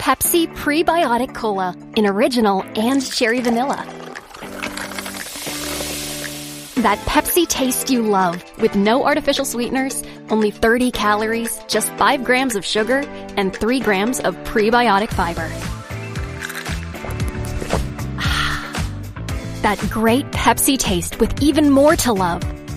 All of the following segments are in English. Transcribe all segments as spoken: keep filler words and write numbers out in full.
Pepsi Prebiotic Cola in original and cherry vanilla. That Pepsi taste you love with no artificial sweeteners, only thirty calories, just five grams of sugar, and three grams of prebiotic fiber. That great Pepsi taste with even more to love.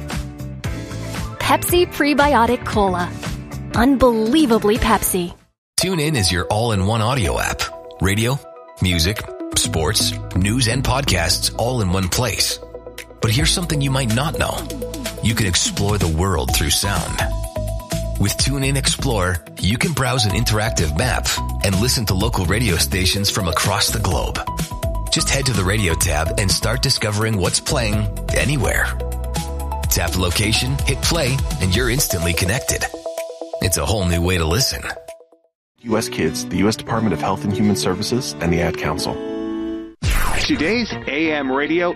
Pepsi Prebiotic Cola. Unbelievably Pepsi. TuneIn is your all-in-one audio app. Radio, music, sports, news, and podcasts all in one place. But here's something you might not know. You can explore the world through sound. With TuneIn Explorer, you can browse an interactive map and listen to local radio stations from across the globe. Just head to the radio tab and start discovering what's playing anywhere. Tap location, hit play, and you're instantly connected. It's a whole new way to listen. U S Kids, the U S Department of Health and Human Services, and the Ad Council. Today's A M radio.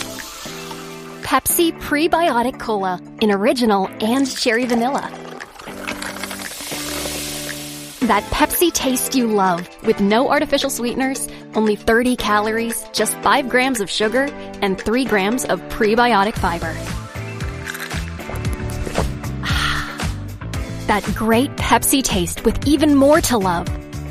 Pepsi Prebiotic Cola in original and cherry vanilla. That Pepsi taste you love with no artificial sweeteners, only thirty calories, just five grams of sugar, and three grams of prebiotic fiber. That great Pepsi taste with even more to love.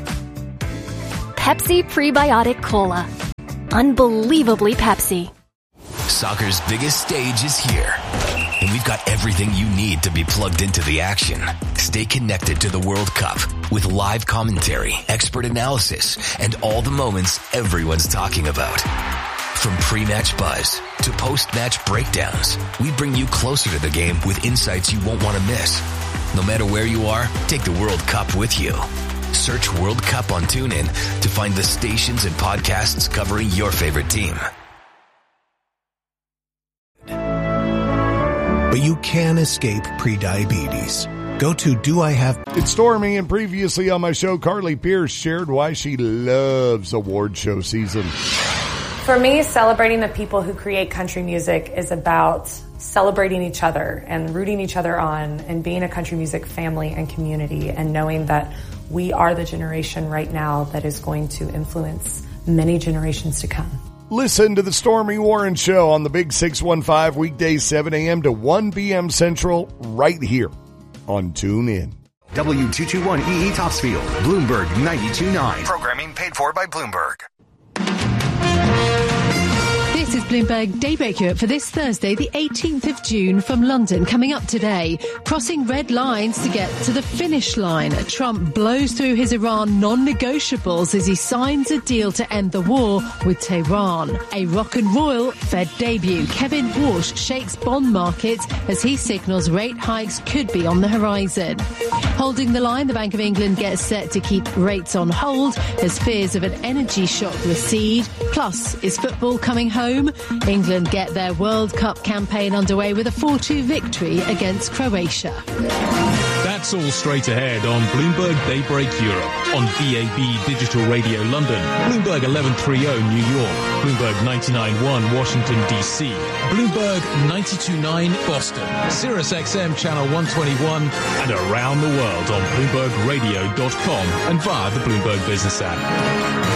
Pepsi Prebiotic Cola. Unbelievably Pepsi. Soccer's biggest stage is here, and we've got everything you need to be plugged into the action. Stay connected to the World Cup with live commentary, expert analysis, and all the moments everyone's talking about. From pre-match buzz to post-match breakdowns, we bring you closer to the game with insights you won't want to miss. No matter where you are, take the World Cup with you. Search World Cup on TuneIn to find the stations and podcasts covering your favorite team. But you can escape prediabetes. Go to Do I Have... It's Stormy, and previously on my show, Carly Pierce shared why she loves award show season. For me, celebrating the people who create country music is about celebrating each other and rooting each other on and being a country music family and community and knowing that we are the generation right now that is going to influence many generations to come. Listen to the Stormy Warren Show on the Big six one five, weekdays seven a.m. to one p.m. Central, right here on TuneIn. W two twenty-one E E Topsfield, Bloomberg ninety-two point nine. Programming paid for by Bloomberg. This is Bloomberg Daybreak Europe for this Thursday, the eighteenth of June from London. Coming up today, crossing red lines to get to the finish line. Trump blows through his Iran non-negotiables as he signs a deal to end the war with Tehran. A rock and roll Fed debut. Kevin Walsh shakes bond markets as he signals rate hikes could be on the horizon. Holding the line, the Bank of England gets set to keep rates on hold as fears of an energy shock recede. Plus, is football coming home? England get their World Cup campaign underway with a four two victory against Croatia. That's all straight ahead on Bloomberg Daybreak Europe, on D A B Digital Radio London, Bloomberg eleven thirty New York, Bloomberg ninety-nine point one Washington, D C, Bloomberg ninety-two point nine Boston, Sirius X M Channel one twenty-one, and around the world on Bloomberg Radio dot com and via the Bloomberg Business app.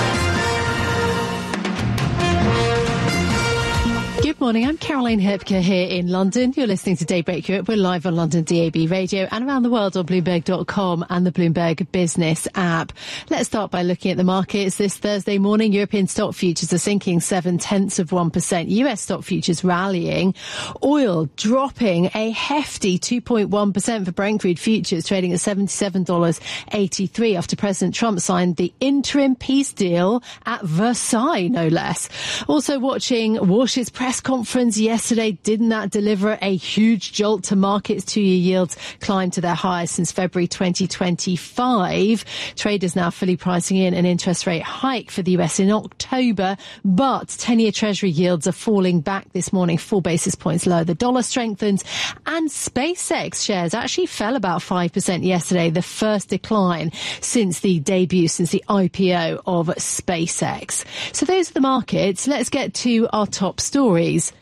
Good morning, I'm Caroline Hepker here in London. You're listening to Daybreak Europe. We're live on London D A B Radio and around the world on Bloomberg dot com and the Bloomberg Business app. Let's start by looking at the markets. This Thursday morning, European stock futures are sinking seven tenths of one percent. U S stock futures rallying. Oil dropping a hefty two point one percent for Brent crude futures, trading at seventy-seven dollars and eighty-three cents after President Trump signed the interim peace deal at Versailles, no less. Also watching Walsh's press conference yesterday. Didn't that deliver a huge jolt to markets? Two-year yields climbed to their highest since February twenty twenty-five. Traders now fully pricing in an interest rate hike for the U S in October, but ten-year Treasury yields are falling back this morning, four basis points lower. The dollar strengthens, and SpaceX shares actually fell about five percent yesterday, the first decline since the debut, since the I P O of SpaceX. So those are the markets. Let's get to our top stories.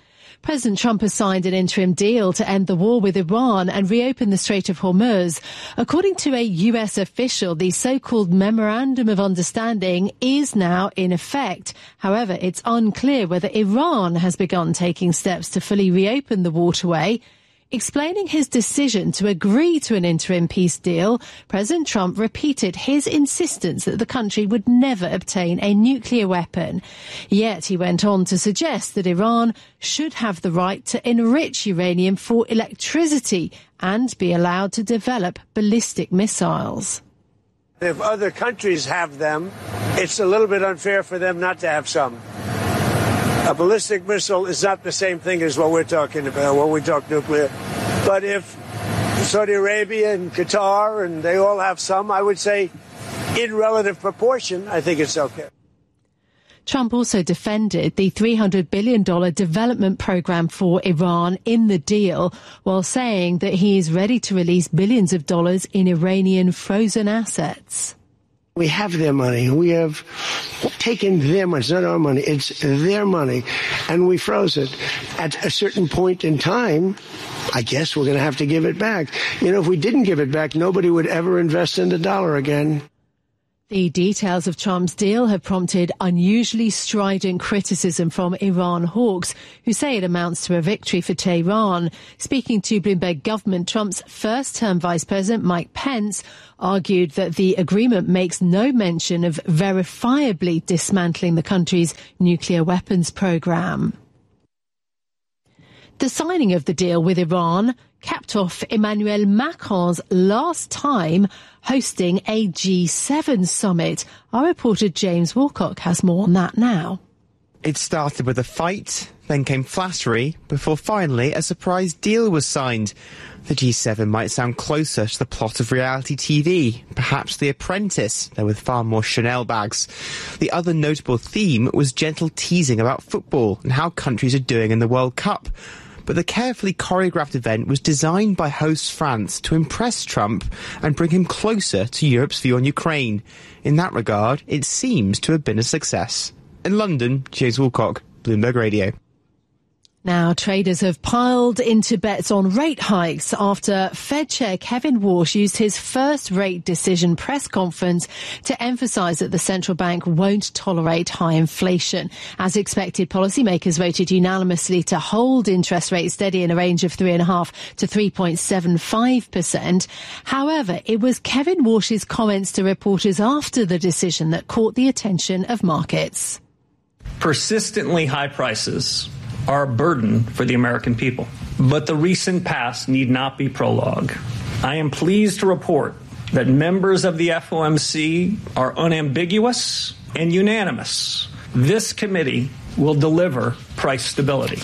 President Trump has signed an interim deal to end the war with Iran and reopen the Strait of Hormuz. According to a U S official, the so-called Memorandum of Understanding is now in effect. However, it's unclear whether Iran has begun taking steps to fully reopen the waterway. Explaining his decision to agree to an interim peace deal, President Trump repeated his insistence that the country would never obtain a nuclear weapon. Yet he went on to suggest that Iran should have the right to enrich uranium for electricity and be allowed to develop ballistic missiles. If other countries have them, it's a little bit unfair for them not to have some. A ballistic missile is not the same thing as what we're talking about when we talk nuclear. But if Saudi Arabia and Qatar, and they all have some, I would say in relative proportion, I think it's okay. Trump also defended the three hundred billion dollars development program for Iran in the deal, while saying that he is ready to release billions of dollars in Iranian frozen assets. We have their money. We have taken their money. It's not our money. It's their money. And we froze it. At a certain point in time, I guess we're going to have to give it back. You know, if we didn't give it back, nobody would ever invest in the dollar again. The details of Trump's deal have prompted unusually strident criticism from Iran hawks, who say it amounts to a victory for Tehran. Speaking to Bloomberg Government, Trump's first-term Vice President, Mike Pence, argued that the agreement makes no mention of verifiably dismantling the country's nuclear weapons program. The signing of the deal with Iran capped off Emmanuel Macron's last time hosting a G seven summit. Our reporter James Wilcock has more on that now. It started with a fight, then came flattery, before finally a surprise deal was signed. The G seven might sound closer to the plot of reality T V, perhaps The Apprentice, though with far more Chanel bags. The other notable theme was gentle teasing about football and how countries are doing in the World Cup. But the carefully choreographed event was designed by host France to impress Trump and bring him closer to Europe's view on Ukraine. In that regard, it seems to have been a success. In London, James Wilcock, Bloomberg Radio. Now, traders have piled into bets on rate hikes after Fed Chair Kevin Warsh used his first rate decision press conference to emphasise that the central bank won't tolerate high inflation. As expected, policymakers voted unanimously to hold interest rates steady in a range of three point five to three point seven five percent. However, it was Kevin Warsh's comments to reporters after the decision that caught the attention of markets. Persistently high prices are a burden for the American people. But the recent past need not be prologue. I am pleased to report that members of the F O M C are unambiguous and unanimous. This committee will deliver price stability.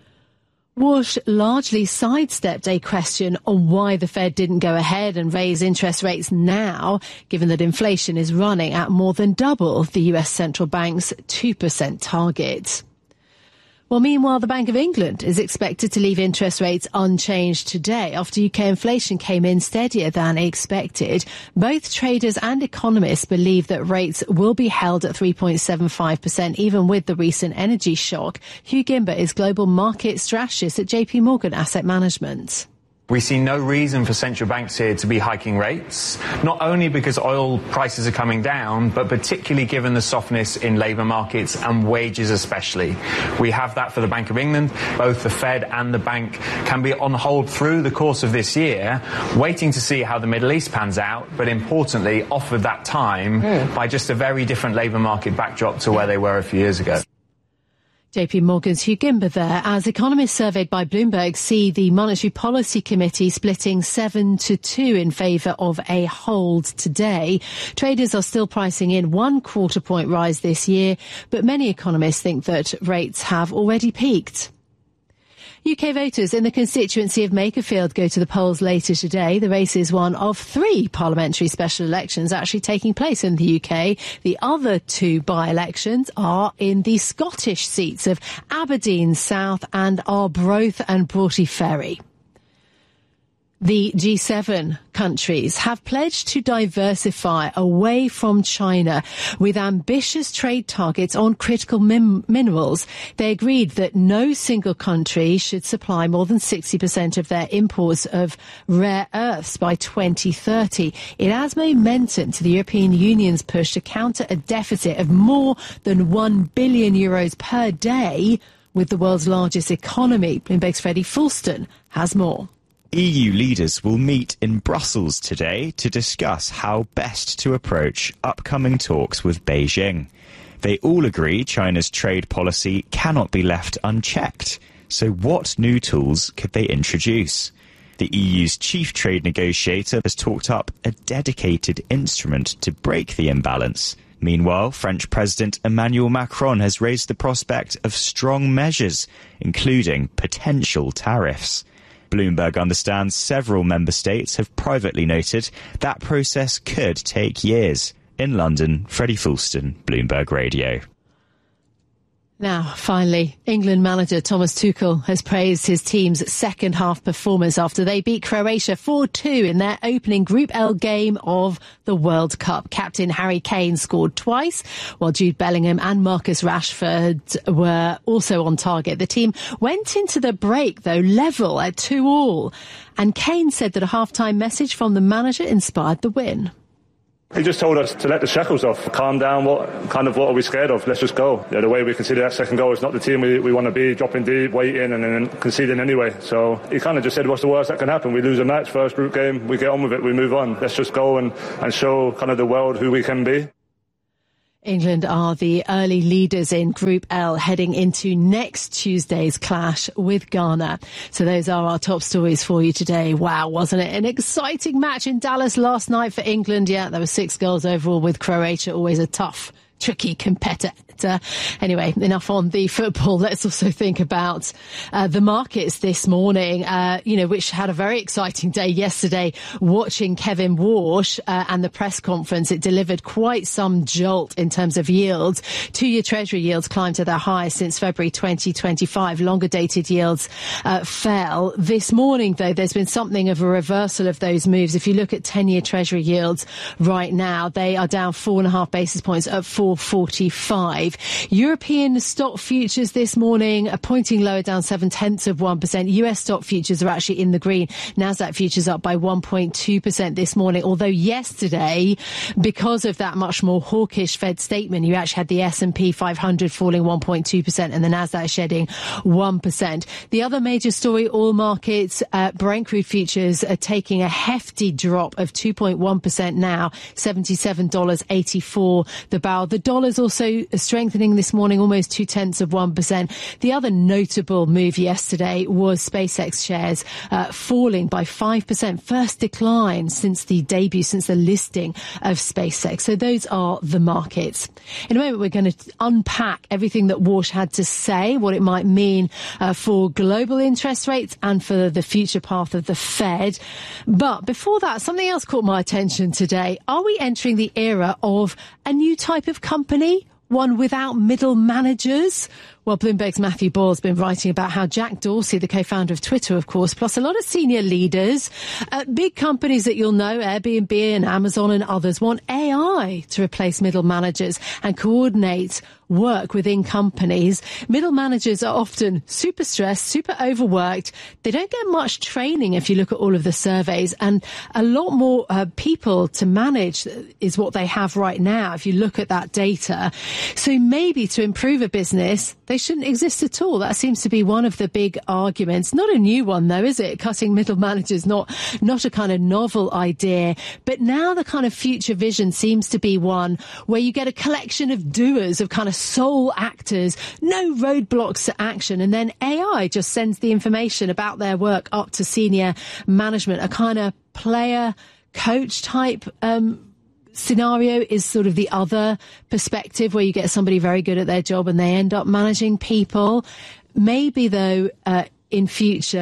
Warsh largely sidestepped a question on why the Fed didn't go ahead and raise interest rates now, given that inflation is running at more than double the U S central bank's two percent target. Well, meanwhile, the Bank of England is expected to leave interest rates unchanged today after U K inflation came in steadier than expected. Both traders and economists believe that rates will be held at three point seven five percent, even with the recent energy shock. Hugh Gimber is global market strategist at J P Morgan Asset Management. We see no reason for central banks here to be hiking rates, not only because oil prices are coming down, but particularly given the softness in labour markets and wages especially. We have that for the Bank of England. Both the Fed and the bank can be on hold through the course of this year, waiting to see how the Middle East pans out, but importantly offered that time mm. by just a very different labour market backdrop to where they were a few years ago. J P Morgan's Hugh Gimber there, as economists surveyed by Bloomberg see the Monetary Policy Committee splitting seven to two in favour of a hold today. Traders are still pricing in one quarter point rise this year, but many economists think that rates have already peaked. U K voters in the constituency of Makerfield go to the polls later today. The race is one of three parliamentary special elections actually taking place in the U K. The other two by-elections are in the Scottish seats of Aberdeen South and Arbroath and Broughty Ferry. The G seven countries have pledged to diversify away from China with ambitious trade targets on critical min- minerals. They agreed that no single country should supply more than sixty percent of their imports of rare earths by twenty thirty. It adds momentum to the European Union's push to counter a deficit of more than one billion euros per day with the world's largest economy. Bloomberg's Freddie Fulston has more. E U leaders will meet in Brussels today to discuss how best to approach upcoming talks with Beijing. They all agree China's trade policy cannot be left unchecked. So what new tools could they introduce? The E U's chief trade negotiator has talked up a dedicated instrument to break the imbalance. Meanwhile, French President Emmanuel Macron has raised the prospect of strong measures, including potential tariffs. Bloomberg understands several member states have privately noted that process could take years. In London, Freddie Fulston, Bloomberg Radio. Now, finally, England manager Thomas Tuchel has praised his team's second half performance after they beat Croatia four two in their opening Group L game of the World Cup. Captain Harry Kane scored twice, while Jude Bellingham and Marcus Rashford were also on target. The team went into the break, though, level at two all. And Kane said that a half-time message from the manager inspired the win. He just told us to let the shackles off, calm down, what kind of what are we scared of, let's just go. Yeah, the way we conceded that second goal is not the team we, we want to be, dropping deep, waiting and then conceding anyway. So he kind of just said, what's the worst that can happen? We lose a match, first group game, we get on with it, we move on. Let's just go and, and show kind of the world who we can be. England are the early leaders in Group L heading into next Tuesday's clash with Ghana. So those are our top stories for you today. Wow, wasn't it an exciting match in Dallas last night for England? Yeah, there were six goals overall with Croatia, always a tough, tricky competitor. Anyway, enough on the football. Let's also think about uh, the markets this morning, uh, you know, which had a very exciting day yesterday. Watching Kevin Walsh uh, and the press conference, it delivered quite some jolt in terms of yields. Two-year Treasury yields climbed to their highest since February twenty twenty-five. Longer-dated yields uh, fell. This morning, though, there's been something of a reversal of those moves. If you look at ten-year Treasury yields right now, they are down four and a half basis points at four forty-five. European stock futures this morning are pointing lower, down seven tenths of one percent. U S stock futures are actually in the green. Nasdaq futures up by one point two percent this morning. Although yesterday, because of that much more hawkish Fed statement, you actually had the S and P five hundred falling one point two percent and the Nasdaq shedding one percent. The other major story, oil markets, uh, Brent crude futures are taking a hefty drop of two point one percent now, seventy-seven dollars and eighty-four cents the barrel. The dollar's also strengthening this morning, almost two tenths of one percent. The other notable move yesterday was SpaceX shares uh, falling by five percent. First decline since the debut, since the listing of SpaceX. So those are the markets. In a moment, we're going to unpack everything that Walsh had to say, what it might mean uh, for global interest rates and for the future path of the Fed. But before that, something else caught my attention today. Are we entering the era of a new type of company? One without middle managers? Well, Bloomberg's Matthew Boyle's been writing about how Jack Dorsey, the co-founder of Twitter, of course, plus a lot of senior leaders at big companies that you'll know, Airbnb and Amazon and others, want A I to replace middle managers and coordinate work within companies. Middle managers are often super stressed, super overworked. They don't get much training if you look at all of the surveys, and a lot more uh, people to manage is what they have right now if you look at that data. So maybe to improve a business, they shouldn't exist at all. That seems to be one of the big arguments. Not a new one, though, is it? Cutting middle managers, not not a kind of novel idea. But now the kind of future vision seems to be one where you get a collection of doers, of kind of sole actors, no roadblocks to action, and then A I just sends the information about their work up to senior management. A kind of player coach type um scenario is sort of the other perspective, where you get somebody very good at their job and they end up managing people. Maybe, though, uh, in future,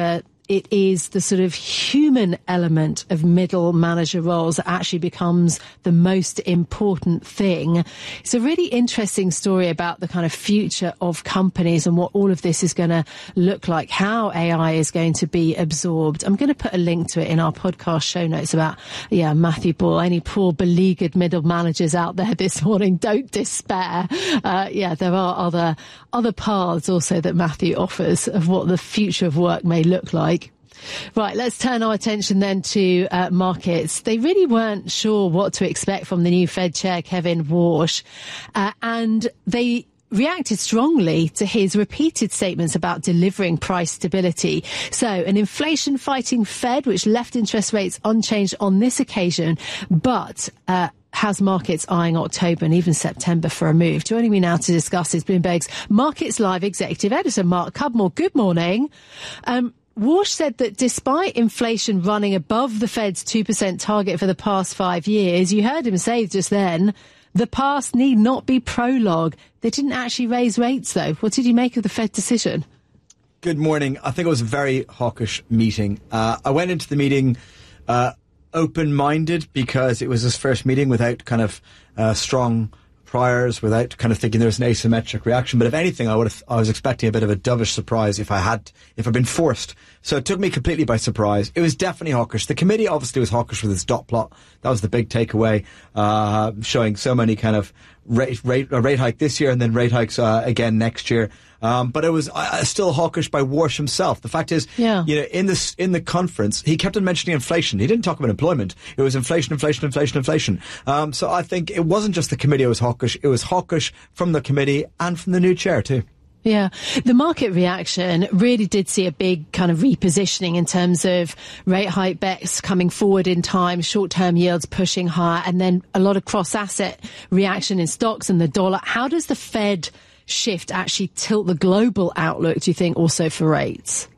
it is the sort of human element of middle manager roles that actually becomes the most important thing. It's a really interesting story about the kind of future of companies and what all of this is going to look like, how A I is going to be absorbed. I'm going to put a link to it in our podcast show notes about, yeah, Matthew Ball. Any poor beleaguered middle managers out there this morning, don't despair. Uh, yeah, there are other other paths also that Matthew offers of what the future of work may look like. Right, let's turn our attention then to uh, markets. They really weren't sure what to expect from the new Fed chair, Kevin Warsh, uh, and they reacted strongly to his repeated statements about delivering price stability. So an inflation-fighting Fed, which left interest rates unchanged on this occasion, but uh, has markets eyeing October and even September for a move. Joining me now to discuss is Bloomberg's Markets Live executive editor, Mark Cudmore. Good morning. Um, Warsh said that despite inflation running above the Fed's two percent target for the past five years, you heard him say just then, the past need not be prologue. They didn't actually raise rates, though. What did you make of the Fed decision? Good morning. I think it was a very hawkish meeting. Uh, I went into the meeting uh, open-minded because it was his first meeting without kind of uh, strong priors, without kind of thinking there was an asymmetric reaction. But if anything, I would have, I was expecting a bit of a dovish surprise if I had, if I'd been forced. So it took me completely by surprise. It was definitely hawkish. The committee obviously was hawkish with its dot plot. That was the big takeaway, uh, showing so many kind of rate, rate, a rate hike this year and then rate hikes uh, again next year. Um, but it was uh, still hawkish by Warsh himself. The fact is, yeah. you know, in this in the conference, he kept on mentioning inflation. He didn't talk about employment. It was inflation, inflation, inflation, inflation. Um, so I think it wasn't just the committee who was hawkish. It was hawkish from the committee and from the new chair too. Yeah, the market reaction really did see a big kind of repositioning in terms of rate hike bets coming forward in time, short-term yields pushing higher, and then a lot of cross-asset reaction in stocks and the dollar. How does the Fed shift actually tilt the global outlook, do you think, also for rates?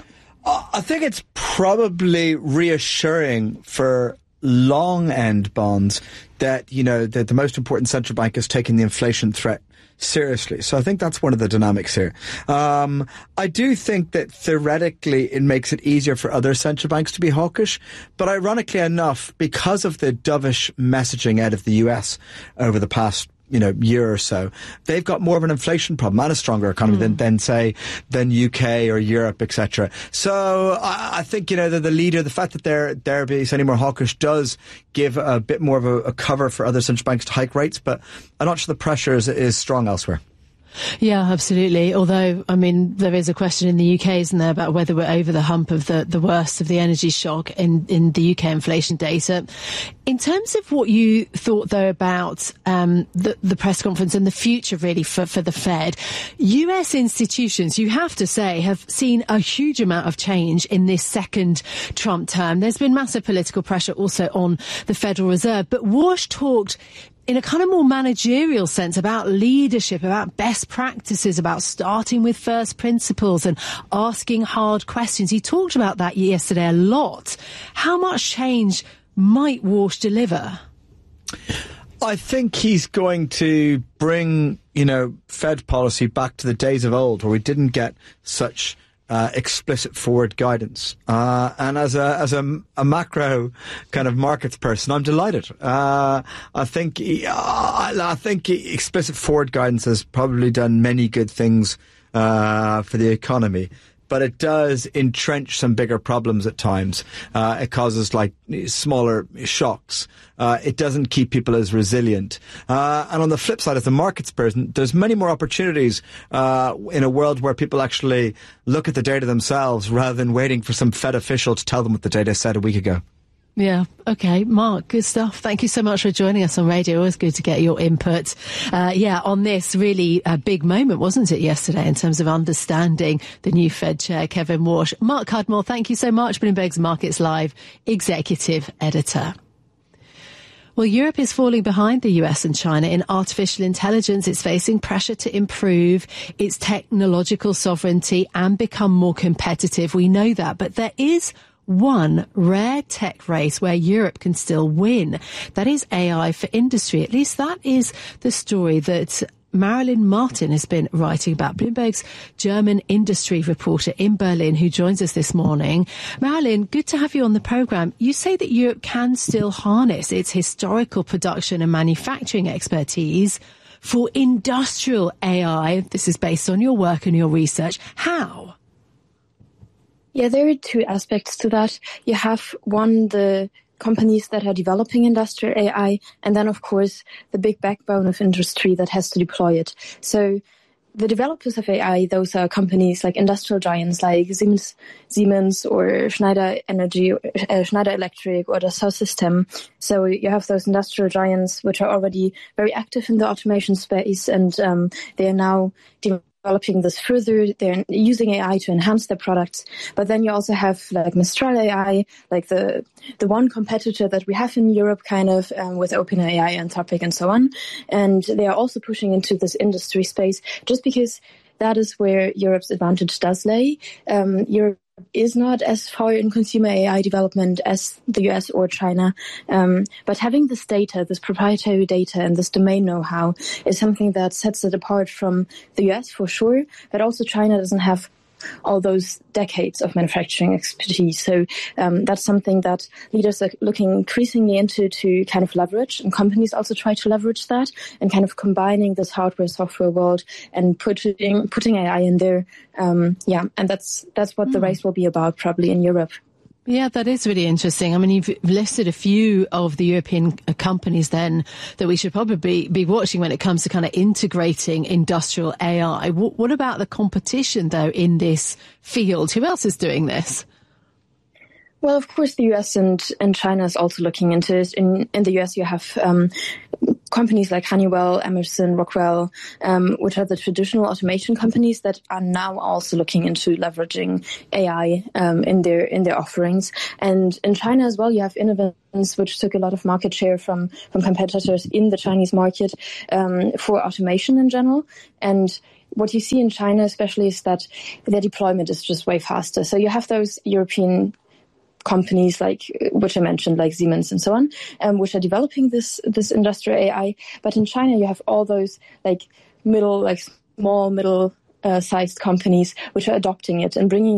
I think it's probably reassuring for long end bonds that, you know, that the most important central bank is taking the inflation threat seriously. So I think that's one of the dynamics here. Um, I do think that theoretically it makes it easier for other central banks to be hawkish. But ironically enough, because of the dovish messaging out of the U S over the past you know, year or so, they've got more of an inflation problem and a stronger economy mm. than, than, say, than U K or Europe, et cetera. So I, I think, you know, the, the leader, the fact that they're, they're being any more hawkish does give a bit more of a, a cover for other central banks to hike rates, but I'm not sure the pressure is, is strong elsewhere. Yeah, absolutely. Although, I mean, there is a question in the U K, isn't there, about whether we're over the hump of the, the worst of the energy shock in, in the U K inflation data. In terms of what you thought, though, about um, the, the press conference and the future, really, for, for the Fed, U S institutions, you have to say, have seen a huge amount of change in this second Trump term. There's been massive political pressure also on the Federal Reserve. But Warsh talked in a kind of more managerial sense about leadership, about best practices, about starting with first principles and asking hard questions. He talked about that yesterday a lot. How much change might Warsh deliver? I think he's going to bring, you know, Fed policy back to the days of old where we didn't get such Uh, explicit forward guidance. Uh, and as a, as a, a macro kind of markets person, I'm delighted. Uh, I think, uh, I think explicit forward guidance has probably done many good things, uh, for the economy. But it does entrench some bigger problems at times. Uh, it causes like smaller shocks. Uh, it doesn't keep people as resilient. Uh, and on the flip side, as a markets person, there's many more opportunities uh, in a world where people actually look at the data themselves rather than waiting for some Fed official to tell them what the data said a week ago. Yeah. Okay. Mark, good stuff. Thank you so much for joining us on radio. Always good to get your input. Uh, yeah, on this really a big moment, wasn't it, yesterday, in terms of understanding the new Fed chair, Kevin Warsh. Mark Cudmore, thank you so much. Bloomberg's Markets Live executive editor. Well, Europe is falling behind the U S and China in artificial intelligence. It's facing pressure to improve its technological sovereignty and become more competitive. We know that, but there is one rare tech race where Europe can still win. That is A I for industry. At least that is the story that Marilyn Martin has been writing about, Bloomberg's German industry reporter in Berlin, who joins us this morning. Marilyn, good to have you on the programme. You say that Europe can still harness its historical production and manufacturing expertise for industrial A I. This is based on your work and your research. How? Yeah, there are two aspects to that. You have one, the companies that are developing industrial A I, and then, of course, the big backbone of industry that has to deploy it. So the developers of A I, those are companies like industrial giants like Siemens, Siemens or Schneider Energy, uh, Schneider Electric or Dassault System. So you have those industrial giants which are already very active in the automation space, and um, they are now developing this further. They're using A I to enhance their products. But then you also have like Mistral A I, like the the one competitor that we have in Europe, kind of um, with OpenAI, Anthropic, and so on. And they are also pushing into this industry space just because that is where Europe's advantage does lay. Um, Europe is not as far in consumer A I development as the U S or China. Um, but having this data, this proprietary data and this domain know-how is something that sets it apart from the U S for sure. But also China doesn't have all those decades of manufacturing expertise. So um, that's something that leaders are looking increasingly into to kind of leverage, and companies also try to leverage that and kind of combining this hardware software world and putting putting A I in there. Um, yeah, and that's that's what mm. the race will be about probably in Europe. Yeah, that is really interesting. I mean, you've listed a few of the European companies then that we should probably be watching when it comes to kind of integrating industrial A I. What, what about the competition, though, in this field? Who else is doing this? Well, of course, the U S and, and China is also looking into it. In, in the U S, you have um, companies like Honeywell, Emerson, Rockwell, um, which are the traditional automation companies that are now also looking into leveraging A I um, in their in their offerings. And in China as well, you have Innovance, which took a lot of market share from, from competitors in the Chinese market um, for automation in general. And what you see in China especially is that their deployment is just way faster. So you have those European companies like which I mentioned, like Siemens and so on, um, which are developing this this industrial A I. But in China, you have all those like middle, like small, middle uh, sized companies which are adopting it and bringing